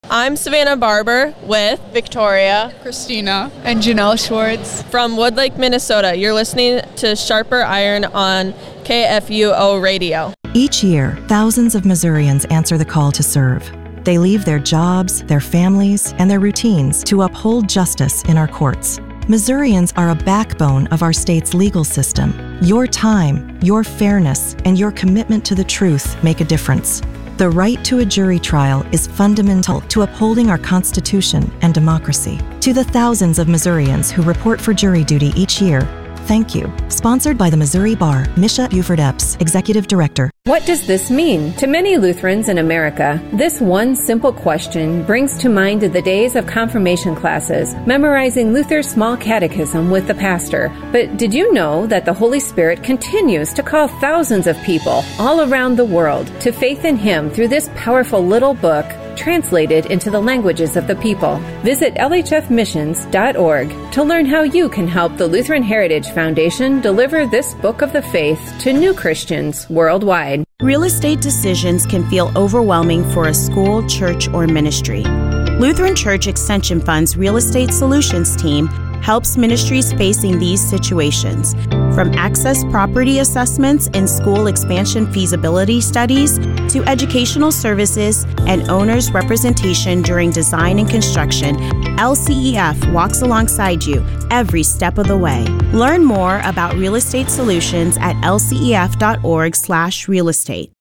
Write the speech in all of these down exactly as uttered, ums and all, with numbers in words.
I'm Savannah Barber with Victoria, Christina, and Janelle Schwartz from Woodlake, Minnesota. You're listening to Sharper Iron on K F U O Radio. Each year, thousands of Missourians answer the call to serve. They leave their jobs, their families, and their routines to uphold justice in our courts. Missourians are a backbone of our state's legal system. Your time, your fairness, and your commitment to the truth make a difference. The right to a jury trial is fundamental to upholding our Constitution and democracy. To the thousands of Missourians who report for jury duty each year, thank you. Sponsored by the Missouri Bar, Misha Buford Epps, Executive Director. What does this mean? To many Lutherans in America, this one simple question brings to mind the days of confirmation classes, memorizing Luther's small catechism with the pastor. But did you know that the Holy Spirit continues to call thousands of people all around the world to faith in Him through this powerful little book, translated into the languages of the people? Visit L H F missions dot org to learn how you can help the Lutheran Heritage Foundation deliver this book of the faith to new Christians worldwide. Real estate decisions can feel overwhelming for a school, church, or ministry. Lutheran Church Extension Fund's Real Estate Solutions team helps ministries facing these situations, from access property assessments and school expansion feasibility studies to educational services and owners' representation during design and construction. L C E F walks alongside you every step of the way. Learn more about real estate solutions at L C E F dot org slash real estate.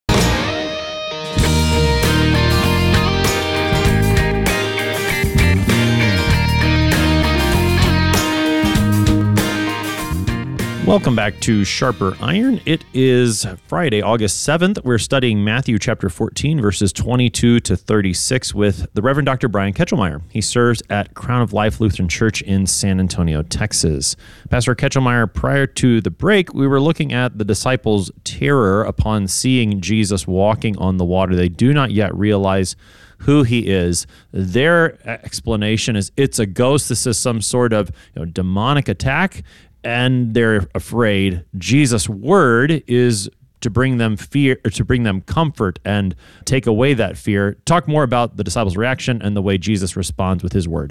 Welcome back to Sharper Iron. It is Friday, August seventh. We're studying Matthew chapter fourteen, verses twenty-two to thirty-six with the Reverend Doctor Brian Ketchelmeyer. He serves at Crown of Life Lutheran Church in San Antonio, Texas. Pastor Ketchelmeyer, prior to the break, we were looking at the disciples' terror upon seeing Jesus walking on the water. They do not yet realize who he is. Their explanation is it's a ghost. This is some sort of you know, demonic attack. And they're afraid. Jesus' word is to bring them fear, or to bring them comfort and take away that fear. Talk more about the disciples' reaction and the way Jesus responds with his word.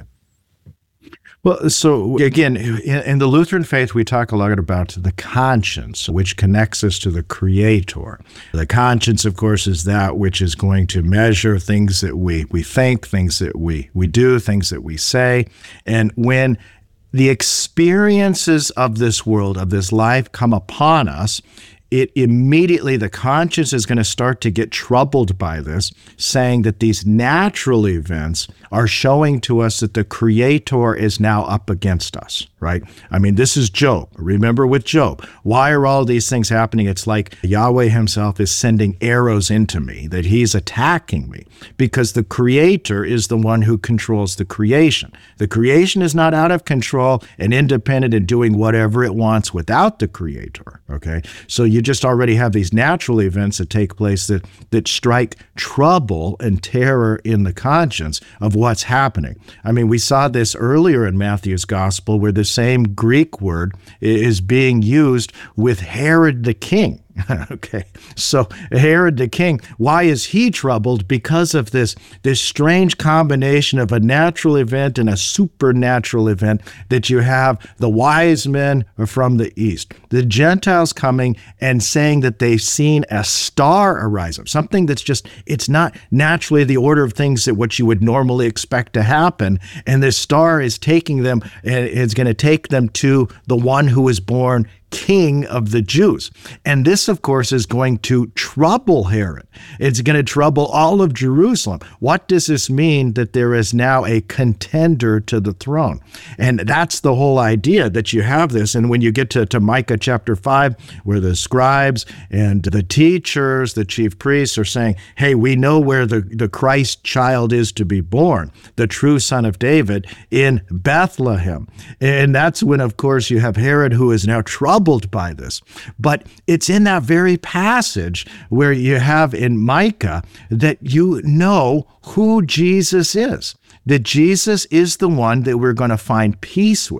Well, so again, in, in the Lutheran faith, we talk a lot about the conscience, which connects us to the Creator. The conscience, of course, is that which is going to measure things that we, we think, things that we, we do, things that we say. And when the experiences of this world, of this life, come upon us, it immediately, the conscience is going to start to get troubled by this, saying that these natural events are showing to us that the Creator is now up against us, right? I mean, this is Job. Remember with Job, why are all these things happening? It's like Yahweh himself is sending arrows into me, that he's attacking me, because the Creator is the one who controls the creation. The creation is not out of control and independent and doing whatever it wants without the Creator, okay? So you just already have these natural events that take place that, that strike trouble and terror in the conscience of what's happening. I mean, we saw this earlier in Matthew's gospel where the same Greek word is being used with Herod the king. Okay, so Herod the king, why is he troubled? Because of this, this strange combination of a natural event and a supernatural event that you have the wise men from the east, the Gentiles coming and saying that they've seen a star arise up, something that's just, it's not naturally the order of things that what you would normally expect to happen. And this star is taking them, and it's going to take them to the one who was born King of the Jews. And this, of course, is going to trouble Herod. It's going to trouble all of Jerusalem. What does this mean that there is now a contender to the throne? And that's the whole idea, that you have this. And when you get to, to Micah chapter five, where the scribes and the teachers, the chief priests are saying, hey, we know where the, the Christ child is to be born, the true son of David, in Bethlehem. And that's when, of course, you have Herod, who is now troubled by this. But it's in that very passage where you have in Micah that you know who Jesus is, that Jesus is the one that we're going to find peace with.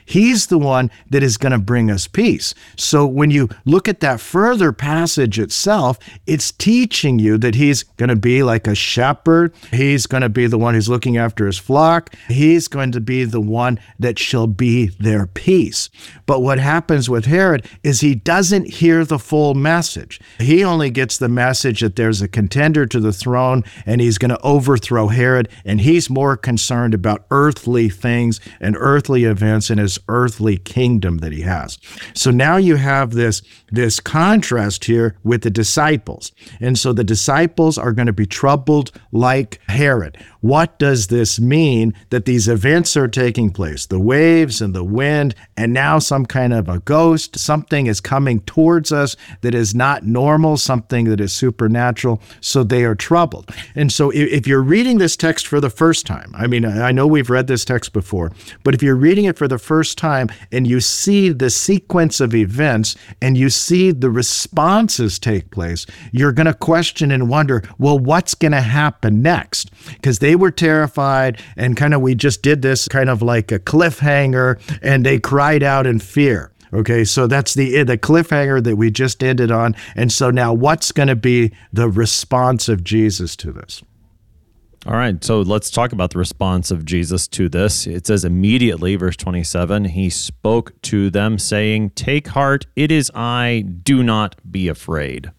He's the one that is going to bring us peace. So when you look at that further passage itself, it's teaching you that he's going to be like a shepherd. He's going to be the one who's looking after his flock. He's going to be the one that shall be their peace. But what happens with Herod is he doesn't hear the full message. He only gets the message that there's a contender to the throne and he's going to overthrow Herod, and he's more concerned about earthly things and earthly events in his earthly kingdom that he has. So now you have this, this contrast here with the disciples. And so the disciples are going to be troubled like Herod. What does this mean that these events are taking place? The waves and the wind, and now some kind of a ghost, something is coming towards us that is not normal, something that is supernatural. So they are troubled. And so if you're reading this text for the first time, I mean, I know we've read this text before, but if you're reading it for the first time and you see the sequence of events and you see the responses take place, you're going to question and wonder, well, what's going to happen next? Because they were terrified, and kind of we just did this kind of like a cliffhanger, and they cried out in fear. Okay, so that's the the cliffhanger that we just ended on. And so now what's going to be the response of Jesus to this? All right, so let's talk about the response of Jesus to this. It says immediately, verse twenty-seven, he spoke to them saying, "Take heart, it is I, do not be afraid."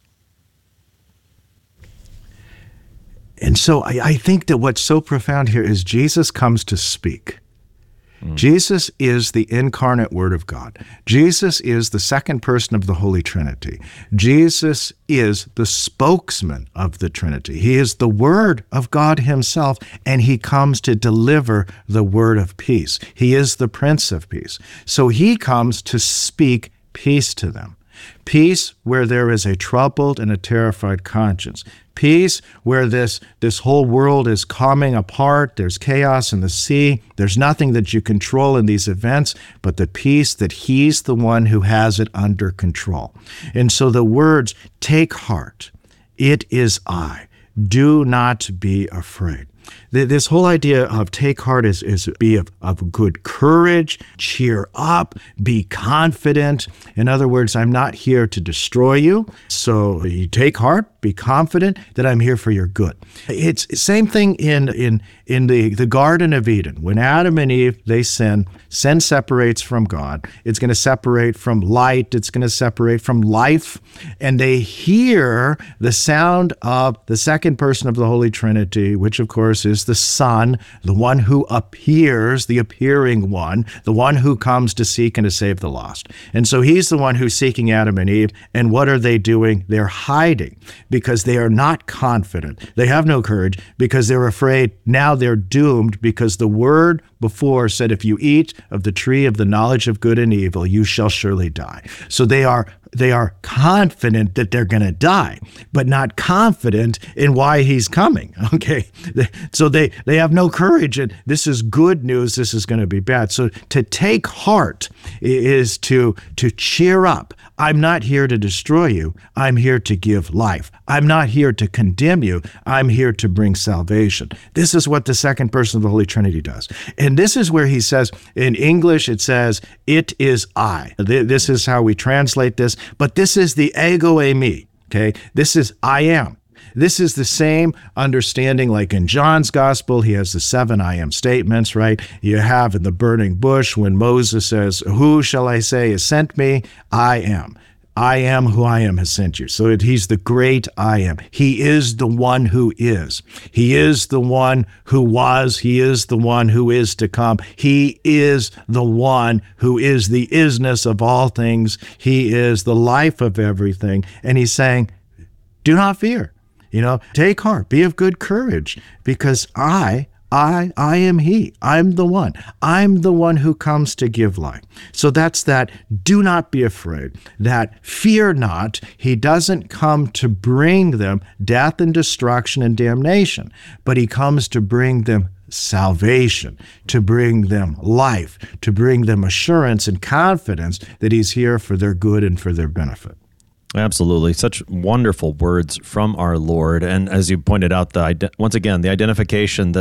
And so I, I think that what's so profound here is Jesus comes to speak. Mm. Jesus is the incarnate Word of God. Jesus is the second person of the Holy Trinity. Jesus is the spokesman of the Trinity. He is the Word of God himself, and he comes to deliver the word of peace. He is the Prince of Peace. So he comes to speak peace to them. Peace where there is a troubled and a terrified conscience. Peace where this, this whole world is coming apart. There's chaos in the sea. There's nothing that you control in these events, but the peace that he's the one who has it under control. And so the words, "Take heart, it is I. Do not be afraid." This whole idea of take heart is, is be of, of good courage, cheer up, be confident. In other words, I'm not here to destroy you. So you take heart, be confident that I'm here for your good. It's the same thing in, in, in the, the Garden of Eden. When Adam and Eve, they sin, sin separates from God. It's going to separate from light. It's going to separate from life. And they hear the sound of the second person of the Holy Trinity, which of course is the Son, the one who appears, the appearing one, the one who comes to seek and to save the lost. And so he's the one who's seeking Adam and Eve. And what are they doing? They're hiding because they are not confident. They have no courage because they're afraid now they're doomed, because the word before said, if you eat of the tree of the knowledge of good and evil, you shall surely die. So they are They are confident that they're going to die, but not confident in why he's coming. Okay, so they, they have no courage, and this is good news. This is going to be bad. So to take heart is to, to cheer up. I'm not here to destroy you. I'm here to give life. I'm not here to condemn you. I'm here to bring salvation. This is what the second person of the Holy Trinity does. And this is where he says, in English, it says, "It is I." This is how we translate this. But this is the ego eimi, okay? This is I am. This is the same understanding like in John's gospel. He has the seven I am statements, right? You have in the burning bush when Moses says, "Who shall I say has sent me? I am. I am who I am has sent you." So he's the great I am. He is the one who is. He is the one who was. He is the one who is to come. He is the one who is the isness of all things. He is the life of everything. And he's saying, do not fear. You know, take heart, be of good courage, because I, I, I am he. I'm the one. I'm the one who comes to give life. So that's that do not be afraid, that fear not. He doesn't come to bring them death and destruction and damnation, but he comes to bring them salvation, to bring them life, to bring them assurance and confidence that he's here for their good and for their benefit. Absolutely. Such wonderful words from our Lord. And as you pointed out, the once again, the identification that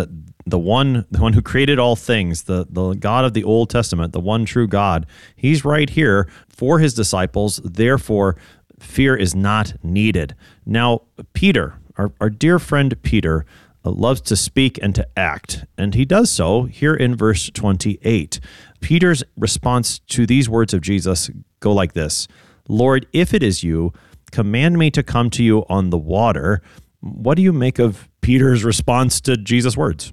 the one the one who created all things, the, the God of the Old Testament, the one true God, he's right here for his disciples. Therefore, fear is not needed. Now, Peter, our, our dear friend Peter, uh, loves to speak and to act, and he does so here in verse twenty-eight. Peter's response to these words of Jesus go like this: Lord, if it is you, command me to come to you on the water. What do you make of Peter's response to Jesus' words?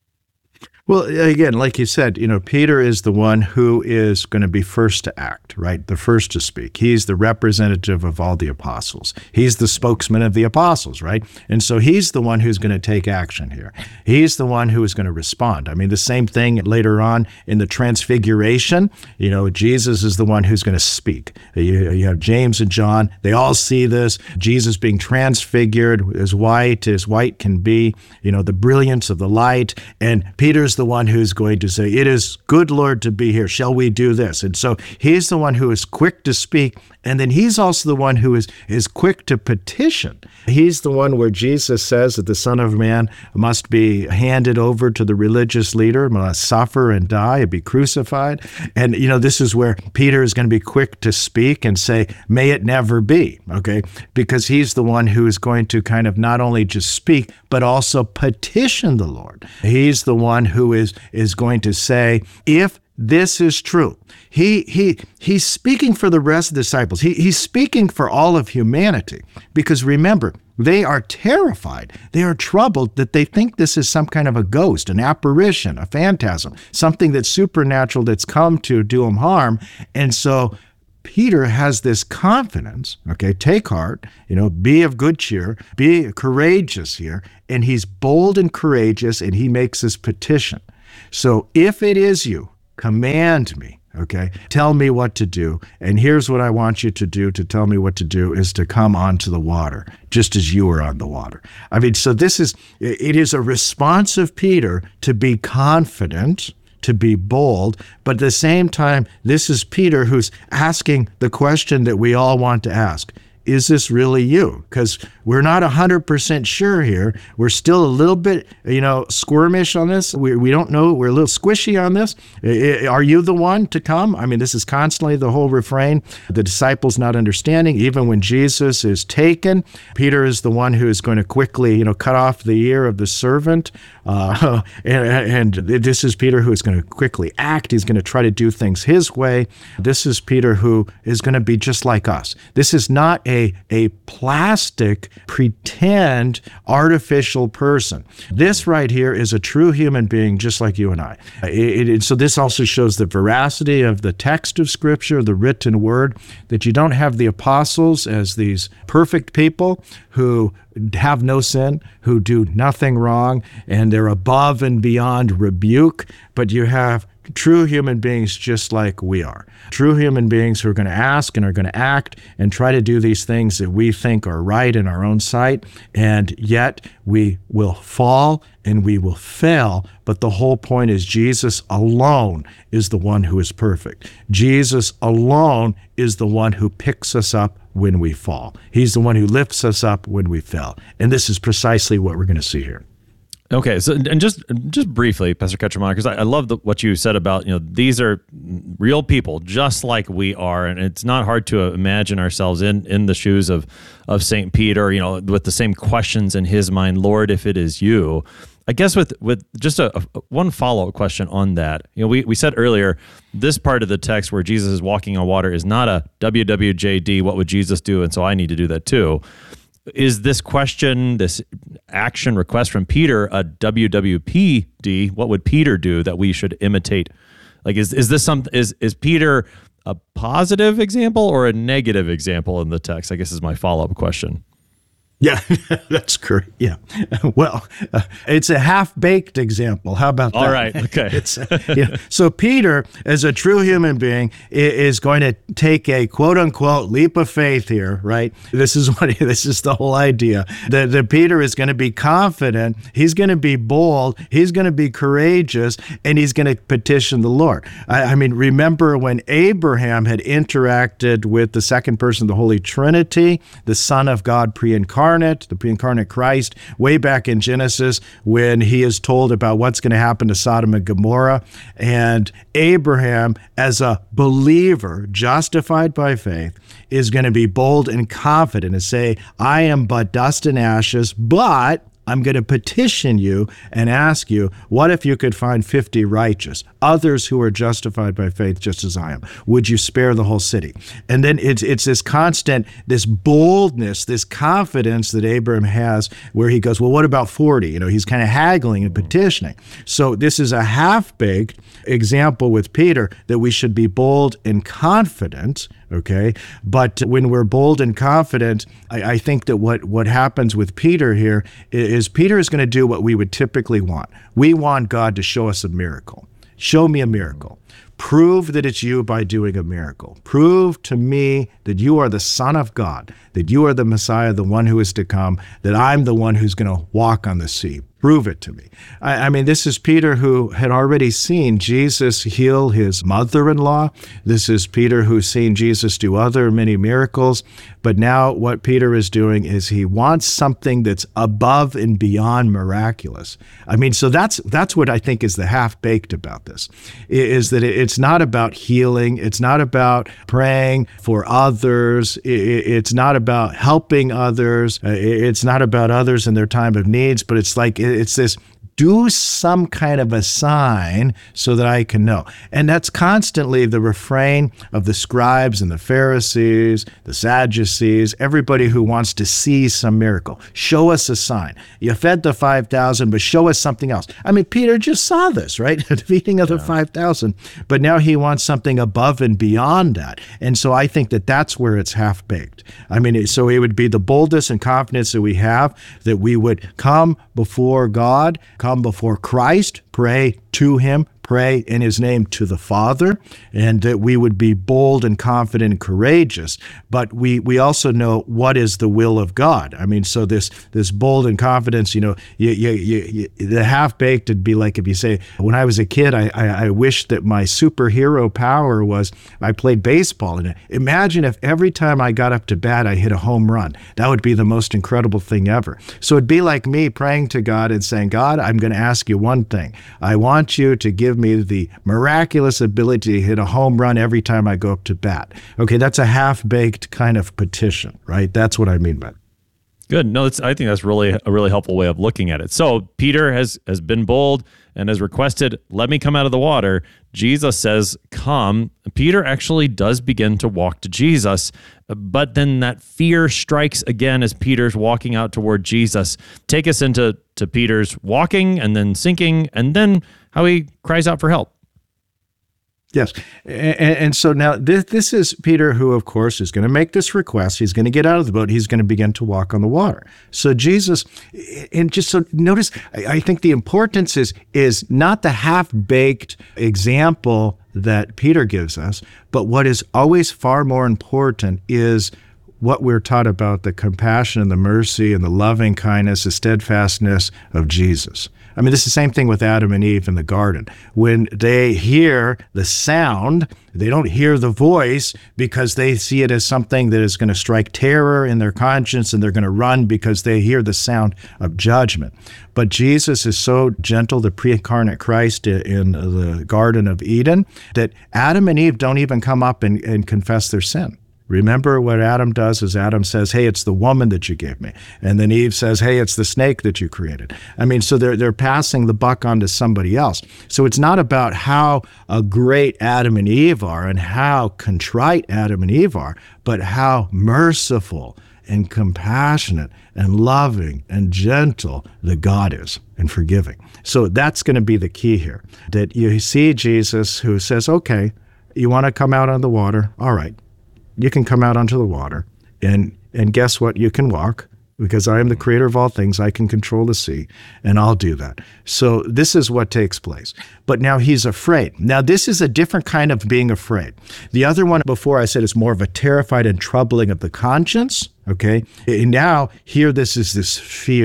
Well, again, like you said, you know, Peter is the one who is going to be first to act, right? The first to speak. He's the representative of all the apostles. He's the spokesman of the apostles, right? And so he's the one who's going to take action here. He's the one who is going to respond. I mean, the same thing later on in the Transfiguration, you know, Jesus is the one who's going to speak. You, you have James and John. They all see this. Jesus being transfigured, as white as white can be, you know, the brilliance of the light. And Peter's the one who's going to say, it is good, Lord, to be here. Shall we do this? And so he's the one who is quick to speak. And then he's also the one who is, is quick to petition. He's the one where Jesus says that the Son of Man must be handed over to the religious leader, must suffer and die and be crucified. And, you know, this is where Peter is going to be quick to speak and say, may it never be, okay? Because he's the one who is going to kind of not only just speak, but also petition the Lord. He's the one who is, is going to say, if this is true. He he he's speaking for the rest of the disciples. He he's speaking for all of humanity. Because remember, they are terrified. They are troubled that they think this is some kind of a ghost, an apparition, a phantasm, something that's supernatural that's come to do them harm. And so Peter has this confidence, okay, take heart, you know, be of good cheer, be courageous here. And he's bold and courageous, and he makes this petition. So if it is you, command me, okay? Tell me what to do. And here's what I want you to do to tell me what to do is to come onto the water, just as you were on the water. I mean, so this is, it is a response of Peter to be confident, to be bold, but at the same time, this is Peter who's asking the question that we all want to ask. Is this really you? Because we're not one hundred percent sure here. We're still a little bit, you know, squirmish on this. We, we don't know. We're a little squishy on this. Are you the one to come? I mean, this is constantly the whole refrain. The disciples not understanding. Even when Jesus is taken, Peter is the one who is going to quickly, you know, cut off the ear of the servant. Uh, and, and this is Peter who is going to quickly act. He's going to try to do things his way. This is Peter who is going to be just like us. This is not a A, a plastic, pretend, artificial person. This right here is a true human being just like you and I. It, it, so this also shows the veracity of the text of Scripture, the written word, that you don't have the apostles as these perfect people who have no sin, who do nothing wrong, and they're above and beyond rebuke, but you have true human beings just like we are. True human beings who are going to ask and are going to act and try to do these things that we think are right in our own sight, and yet we will fall and we will fail, but the whole point is Jesus alone is the one who is perfect. Jesus alone is the one who picks us up when we fall. He's the one who lifts us up when we fell. And this is precisely what we're going to see here. Okay, so and just just briefly, Pastor Ketchermeyer, because I, I love the, what you said about, you know, these are real people just like we are, and it's not hard to imagine ourselves in, in the shoes of of Saint Peter, you know, with the same questions in his mind. Lord, if it is you. I guess with with just a, a one follow-up question on that, you know, we, we said earlier, this part of the text where Jesus is walking on water is not a W W J D, what would Jesus do, and so I need to do that too. Is this question, this action request from Peter, a W W P D? What would Peter do that we should imitate? Like, is is this some is is Peter a positive example or a negative example in the text? I guess is my follow-up question. Yeah, that's correct. Yeah. Well, uh, it's a half-baked example. How about that? All right. Okay. it's, uh, yeah. So Peter, as a true human being, is going to take a quote-unquote leap of faith here, right? This is what this is the whole idea. That, that Peter is going to be confident. He's going to be bold. He's going to be courageous, and he's going to petition the Lord. I, I mean, remember when Abraham had interacted with the second person of the Holy Trinity, the Son of God pre-incarnate, pre-incarnate, the pre-incarnate Christ, way back in Genesis when he is told about what's going to happen to Sodom and Gomorrah. And Abraham, as a believer, justified by faith, is going to be bold and confident and say, I am but dust and ashes, but I'm going to petition you and ask you, what if you could find fifty righteous, others who are justified by faith just as I am? Would you spare the whole city? And then it's it's this constant, this boldness, this confidence that Abraham has where he goes, well, what about forty? You know, he's kind of haggling and petitioning. So this is a half-baked example with Peter that we should be bold and confident. Okay, but when we're bold and confident, I, I think that what, what happens with Peter here is Peter is going to do what we would typically want. We want God to show us a miracle. Show me a miracle. Prove that it's you by doing a miracle. Prove to me that you are the Son of God, that you are the Messiah, the one who is to come, that I'm the one who's going to walk on the sea. Prove it to me. I, I mean, this is Peter who had already seen Jesus heal his mother-in-law. This is Peter who's seen Jesus do other many miracles. But now what Peter is doing is he wants something that's above and beyond miraculous. I mean, so that's that's what I think is the half-baked about this, is that it's not about healing. It's not about praying for others. It's not about helping others. It's not about others in their time of needs, but it's like it's this, do some kind of a sign so that I can know. And that's constantly the refrain of the scribes and the Pharisees, the Sadducees, everybody who wants to see some miracle. Show us a sign. You fed the five thousand, but show us something else. I mean, Peter just saw this, right? The feeding of the yeah. five thousand. But now he wants something above and beyond that. And so I think that that's where it's half-baked. I mean, so it would be the boldness and confidence that we have that we would come before God, come before Christ, pray to him, pray in his name to the Father, and that we would be bold and confident and courageous. But we we also know what is the will of God. I mean, so this this bold and confidence, you know, you, you, you, you, the half-baked would be like if you say, when I was a kid, I, I, I wished that my superhero power was I played baseball. And imagine if every time I got up to bat, I hit a home run. That would be the most incredible thing ever. So it'd be like me praying to God and saying, God, I'm going to ask you one thing. I want you to give me the miraculous ability to hit a home run every time I go up to bat. Okay, that's a half-baked kind of petition, right? That's what I mean by it. Good. No, it's, I think that's really a really helpful way of looking at it. So Peter has has been bold and has requested, let me come out of the water. Jesus says, come. Peter actually does begin to walk to Jesus, but then that fear strikes again as Peter's walking out toward Jesus. Take us into to Peter's walking and then sinking, and then how he cries out for help. Yes. And, and so now this, this is Peter who, of course, is going to make this request. He's going to get out of the boat. He's going to begin to walk on the water. So Jesus, and just so notice, I, I think the importance is, is not the half-baked example that Peter gives us, but what is always far more important is what we're taught about the compassion and the mercy and the loving kindness, the steadfastness of Jesus. I mean, this is the same thing with Adam and Eve in the garden. When they hear the sound, they don't hear the voice because they see it as something that is going to strike terror in their conscience, and they're going to run because they hear the sound of judgment. But Jesus is so gentle, the pre-incarnate Christ in the Garden of Eden, that Adam and Eve don't even come up and, and confess their sin. Remember what Adam does is Adam says, hey, it's the woman that you gave me. And then Eve says, hey, it's the snake that you created. I mean, so they're they're passing the buck on to somebody else. So it's not about how a great Adam and Eve are and how contrite Adam and Eve are, but how merciful and compassionate and loving and gentle that God is and forgiving. So that's going to be the key here, that you see Jesus who says, okay, you want to come out on the water? All right. You can come out onto the water, and and guess what? You can walk, because I am the creator of all things. I can control the sea, and I'll do that. So this is what takes place. But now he's afraid. Now this is a different kind of being afraid. The other one before I said is more of a terrified and troubling of the conscience, okay? And now here this is this fear.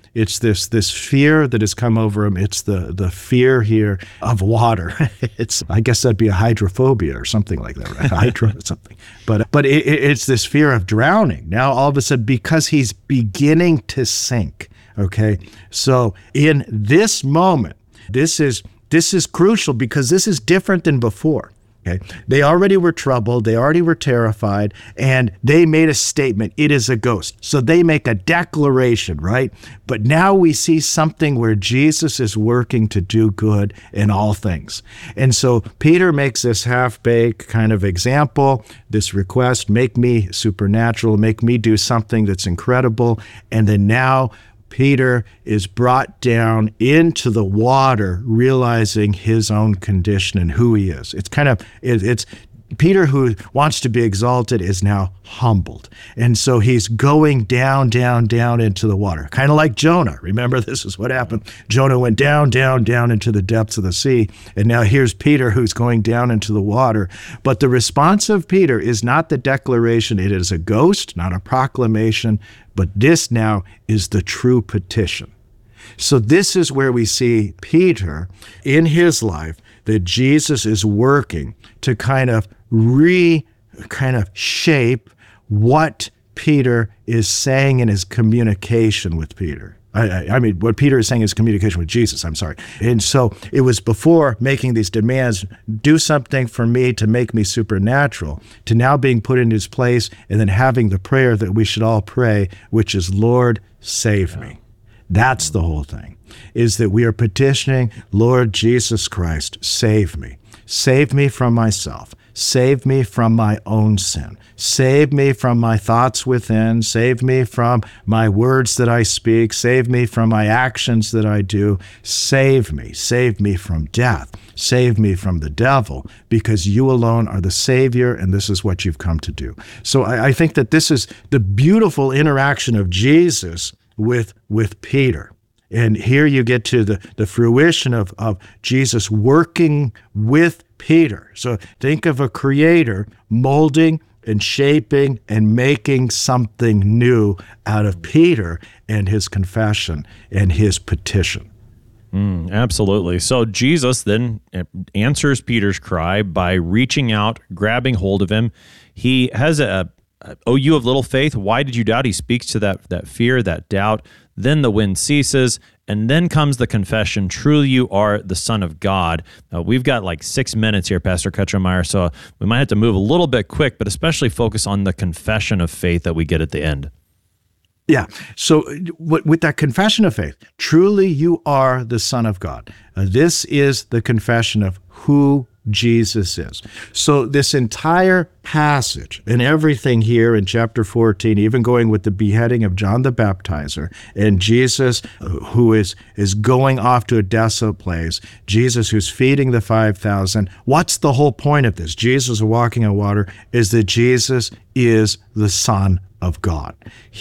It's this this fear that has come over him. It's the the fear here of water. It's I guess that'd be a hydrophobia or something like that, right? Hydro something. But but it, it's this fear of drowning. Now all of a sudden, because he's beginning to sink. Okay, so in this moment, this is this is crucial because this is different than before. Okay, they already were troubled, they already were terrified, and they made a statement, it is a ghost. So they make a declaration, right? But now we see something where Jesus is working to do good in all things. And so Peter makes this half-baked kind of example, this request, make me supernatural, make me do something that's incredible, and then now Peter is brought down into the water, realizing his own condition and who he is. It's kind of, it, it's Peter, who wants to be exalted, is now humbled. And so he's going down, down, down into the water, kind of like Jonah. Remember, this is what happened. Jonah went down, down, down into the depths of the sea. And now here's Peter, who's going down into the water. But the response of Peter is not the declaration. It is a ghost, not a proclamation. But this now is the true petition. So this is where we see Peter in his life, that Jesus is working to kind of re, kind of shape what Peter is saying in his communication with Peter. I, I mean, what Peter is saying is communication with Jesus, I'm sorry. And so it was before making these demands, do something for me to make me supernatural, to now being put in his place and then having the prayer that we should all pray, which is, Lord, save me. That's the whole thing, is that we are petitioning, Lord Jesus Christ, save me. Save me from myself. Save me from my own sin. Save me from my thoughts within. Save me from my words that I speak. Save me from my actions that I do. Save me. Save me from death. Save me from the devil, because you alone are the Savior, and this is what you've come to do. So I, I think that this is the beautiful interaction of Jesus with, with Peter. And here you get to the, the fruition of, of Jesus working with Peter. So think of a creator molding and shaping and making something new out of Peter and his confession and his petition. Mm, absolutely. So Jesus then answers Peter's cry by reaching out, grabbing hold of him. He has a, a "Oh, you of little faith, why did you doubt?" He speaks to that that fear, that doubt. Then the wind ceases, and then comes the confession, truly you are the Son of God. Uh, we've got like six minutes here, Pastor Ketchummeyer, so we might have to move a little bit quick, but especially focus on the confession of faith that we get at the end. Yeah. So with that confession of faith, truly you are the Son of God. Uh, this is the confession of who Jesus is. So this entire passage and everything here in chapter fourteen, even going with the beheading of John the Baptizer and Jesus who is, is going off to a desolate place, Jesus who's feeding the five thousand, what's the whole point of this? Jesus walking on water is that Jesus is the Son of God.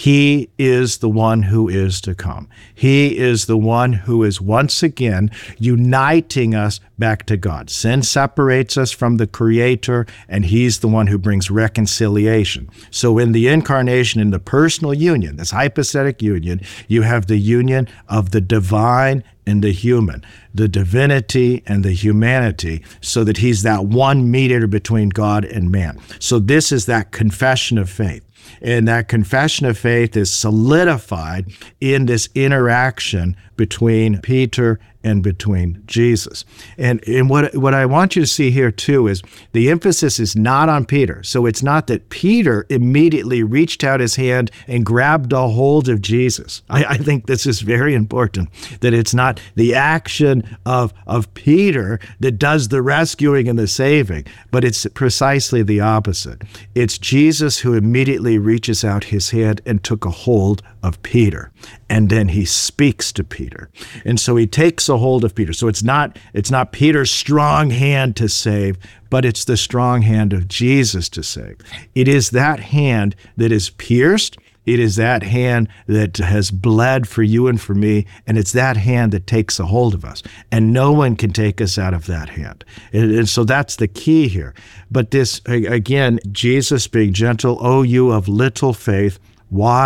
He is the one who is to come. He is the one who is once again uniting us back to God. Sin separates us from the Creator, and He's the one who brings reconciliation. So in the incarnation, in the personal union, this hypostatic union, you have the union of the divine and the human, the divinity and the humanity, so that He's that one mediator between God and man. So this is that confession of faith. And that confession of faith is solidified in this interaction between Peter and between Jesus. And, and what, what I want you to see here too is the emphasis is not on Peter. So it's not that Peter immediately reached out his hand and grabbed a hold of Jesus. I, I think this is very important, that it's not the action of, of Peter that does the rescuing and the saving, but it's precisely the opposite. It's Jesus who immediately reaches out his hand and took a hold of Peter. And then he speaks to Peter. And so he takes a hold of Peter. So it's not, it's not Peter's strong hand to save, but it's the strong hand of Jesus to save. It is that hand that is pierced. It is that hand that has bled for you and for me, and it's that hand that takes a hold of us. And no one can take us out of that hand. And, and so that's the key here. But this, again, Jesus being gentle, "O you of little faith, why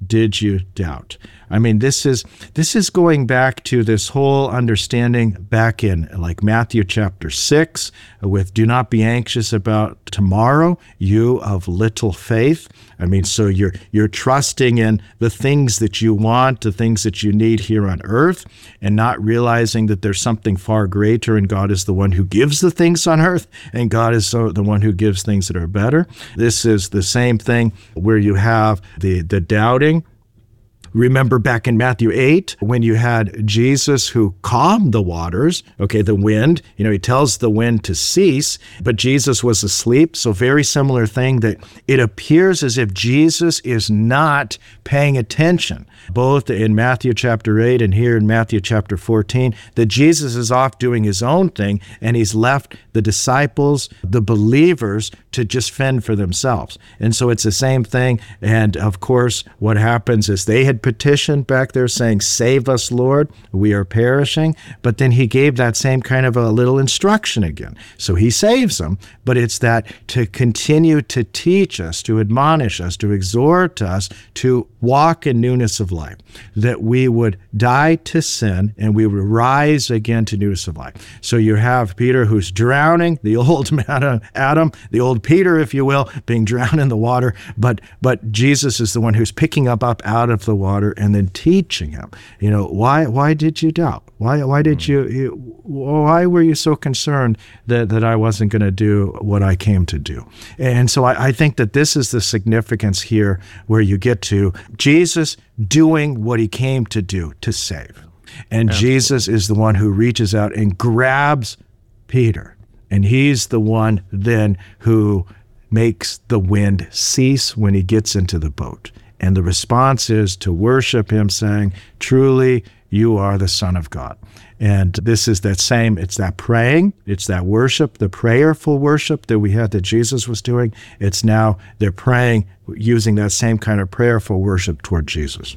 did you doubt? I mean, this is this is going back to this whole understanding back in like Matthew chapter six with do not be anxious about tomorrow, you of little faith. I mean, so you're you're trusting in the things that you want, the things that you need here on earth, and not realizing that there's something far greater, and God is the one who gives the things on earth, and God is so the one who gives things that are better. This is the same thing where you have the the doubting. Remember back in Matthew eight, when you had Jesus who calmed the waters, okay, the wind, you know, he tells the wind to cease, but Jesus was asleep. So very similar thing that it appears as if Jesus is not paying attention, both in Matthew chapter eight and here in Matthew chapter fourteen, that Jesus is off doing his own thing and he's left the disciples, the believers, to just fend for themselves. And so it's the same thing. And of course, what happens is they had petitioned back there saying, save us, Lord, we are perishing. But then he gave that same kind of a little instruction again. So he saves them, but it's that to continue to teach us, to admonish us, to exhort us, to walk in newness of life, that we would die to sin and we would rise again to newness of life. So you have Peter who's drowning, the old Adam, the old Peter, if you will, being drowned in the water, but but Jesus is the one who's picking up up out of the water and then teaching him. You know, why why did you doubt? Why why did you, you why were you so concerned that, that I wasn't going to do what I came to do? And so I, I think that this is the significance here where you get to Jesus doing what he came to do, to save. And Absolutely. Jesus is the one who reaches out and grabs Peter. And he's the one then who makes the wind cease when he gets into the boat. And the response is to worship him, saying, truly, you are the Son of God. And this is that same, it's that praying, it's that worship, the prayerful worship that we had that Jesus was doing. It's now they're praying using that same kind of prayerful worship toward Jesus.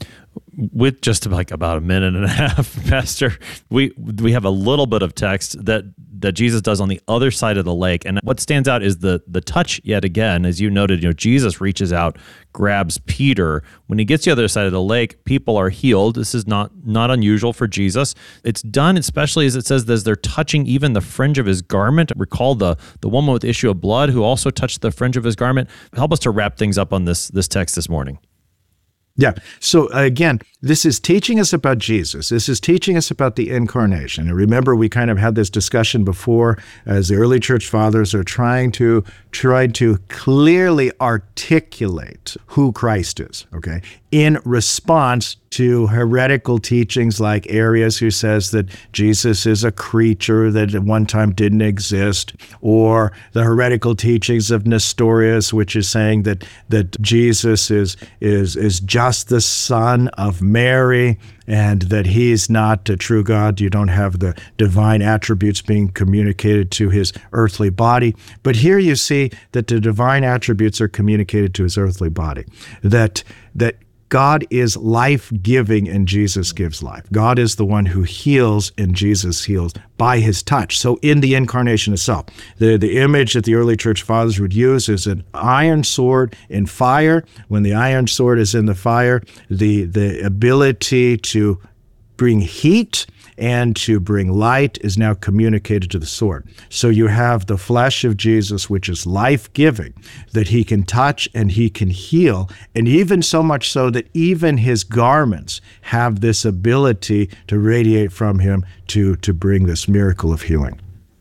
With just like about a minute and a half, Pastor, we we have a little bit of text that that Jesus does on the other side of the lake. And what stands out is the the touch yet again. As you noted, you know, Jesus reaches out, grabs Peter. When he gets to the other side of the lake, people are healed. This is not not unusual for Jesus. It's done especially as it says as they're touching even the fringe of his garment. Recall the the woman with the issue of blood who also touched the fringe of his garment. Help us to wrap things up on this this text this morning. Yeah. So again, this is teaching us about Jesus. This is teaching us about the incarnation. And remember, we kind of had this discussion before as the early church fathers are trying to try to clearly articulate who Christ is, okay, in response to heretical teachings like Arius, who says that Jesus is a creature that at one time didn't exist, or the heretical teachings of Nestorius, which is saying that that Jesus is is is just the son of Mary, and that he's not a true God. You don't have the divine attributes being communicated to his earthly body. But here you see that the divine attributes are communicated to his earthly body, that that God is life-giving and Jesus gives life. God is the one who heals and Jesus heals by his touch. So in the incarnation itself, the, the image that the early church fathers would use is an iron sword in fire. When the iron sword is in the fire, the, the ability to bring heat and to bring light is now communicated to the sword. So you have the flesh of Jesus, which is life-giving, that he can touch and he can heal, and even so much so that even his garments have this ability to radiate from him to, to bring this miracle of healing.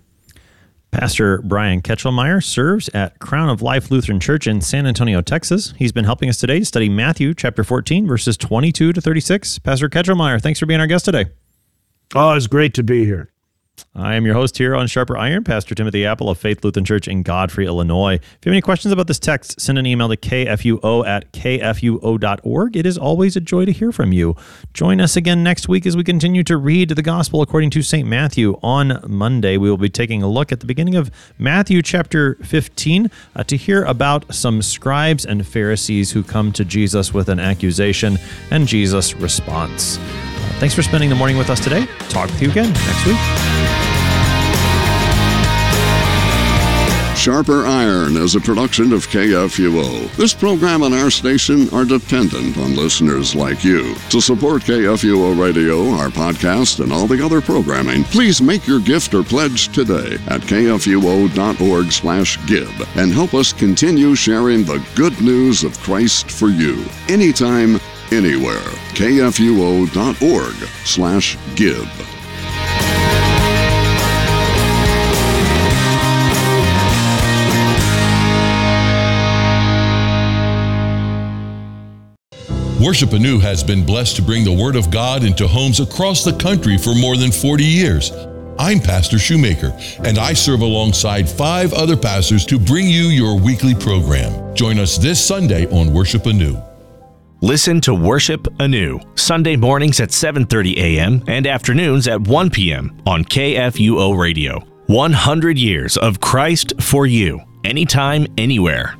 Pastor Brian Ketchelmeyer serves at Crown of Life Lutheran Church in San Antonio, Texas. He's been helping us today to study Matthew chapter fourteen, verses twenty-two to thirty-six. Pastor Ketchelmeyer, thanks for being our guest today. Oh, it's great to be here. I am your host here on Sharper Iron, Pastor Timothy Apple of Faith Lutheran Church in Godfrey, Illinois. If you have any questions about this text, send an email to k f u o at k f u o dot org. It is always a joy to hear from you. Join us again next week as we continue to read the Gospel according to Saint Matthew. On Monday, we will be taking a look at the beginning of Matthew chapter fifteen uh, to hear about some scribes and Pharisees who come to Jesus with an accusation and Jesus' response. Uh, thanks for spending the morning with us today. Talk with you again next week. Sharper Iron is a production of K F U O. This program and our station are dependent on listeners like you. To support K F U O Radio, our podcast, and all the other programming, please make your gift or pledge today at kfuo.org slash give and help us continue sharing the good news of Christ for you. Anytime, anywhere. kfuo.org slash give. Worship Anew has been blessed to bring the Word of God into homes across the country for more than forty years. I'm Pastor Shoemaker, and I serve alongside five other pastors to bring you your weekly program. Join us this Sunday on Worship Anew. Listen to Worship Anew, Sunday mornings at seven thirty a.m. and afternoons at one p.m. on K F U O Radio. one hundred years of Christ for you, anytime, anywhere.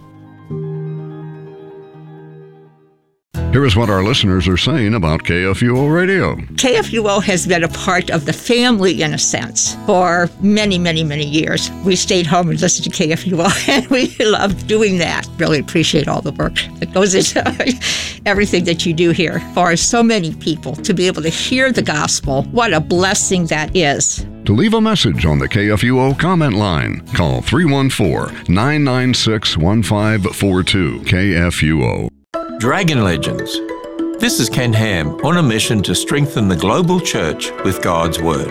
Here is what our listeners are saying about K F U O Radio. K F U O has been a part of the family, in a sense, for many, many, many years. We stayed home and listened to K F U O, and we loved doing that. Really appreciate all the work that goes into everything that you do here. For so many people to be able to hear the gospel, what a blessing that is. To leave a message on the K F U O comment line, call three one four, nine nine six, one five four two. K F U O. Dragon Legends. This is Ken Ham on a mission to strengthen the global church with God's Word.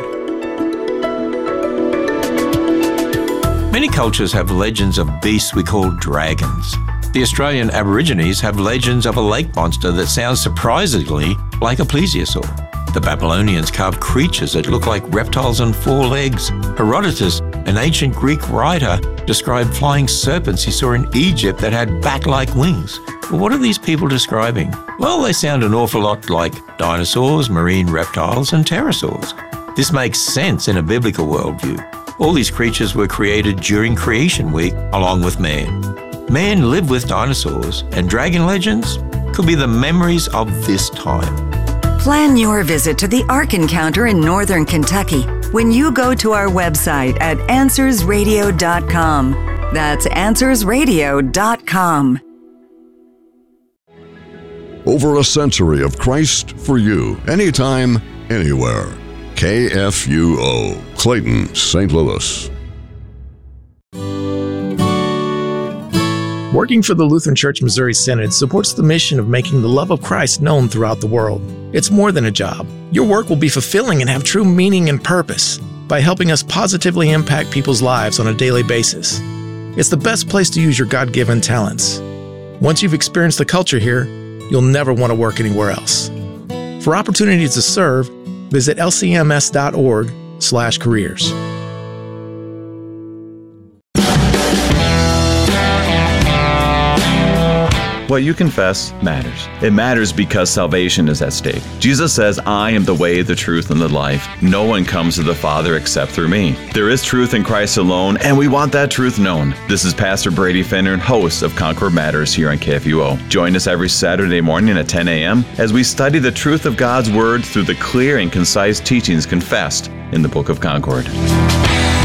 Many cultures have legends of beasts we call dragons. The Australian Aborigines have legends of a lake monster that sounds surprisingly like a plesiosaur. The Babylonians carved creatures that look like reptiles on four legs. Herodotus, an ancient Greek writer, described flying serpents he saw in Egypt that had bat-like wings. Well, what are these people describing? Well, they sound an awful lot like dinosaurs, marine reptiles, and pterosaurs. This makes sense in a biblical worldview. All these creatures were created during Creation Week, along with man. Man lived with dinosaurs, and dragon legends could be the memories of this time. Plan your visit to the Ark Encounter in Northern Kentucky when you go to our website at answers radio dot com. That's answers radio dot com. Over a century of Christ for you, anytime, anywhere. K F U O, Clayton, Saint Louis. Working for the Lutheran Church Missouri Synod supports the mission of making the love of Christ known throughout the world. It's more than a job. Your work will be fulfilling and have true meaning and purpose by helping us positively impact people's lives on a daily basis. It's the best place to use your God-given talents. Once you've experienced the culture here, you'll never want to work anywhere else. For opportunities to serve, visit L C M S dot org slash careers. What you confess matters. It matters because salvation is at stake. Jesus says, I am the way, the truth, and the life. No one comes to the Father except through me. There is truth in Christ alone, and we want that truth known. This is Pastor Brady Fenner, host of Concord Matters here on K F U O. Join us every Saturday morning at ten a.m. as we study the truth of God's Word through the clear and concise teachings confessed in the Book of Concord.